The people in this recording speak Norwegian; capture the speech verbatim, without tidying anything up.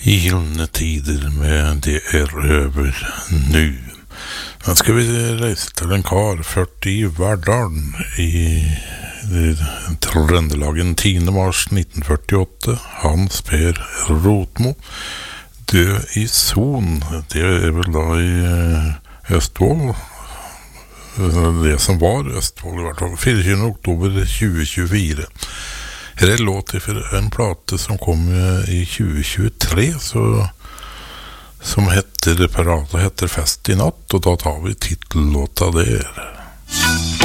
I gylne tider med det er over nu. Nå skal vi reise til en kar født i Verdalen i Trøndelagen tiende mars nitten førtiåtte. Hans Per Rotmo, død i Son. Det er vel da i Østfold. Det som var Østfold i hvert fall. fireogtyvende oktober tjue tjuefire. Her er låt for en plate som kom i tjue tjuetre, så, som heter, parade heter Fest i natt, og da tar vi titellåta der.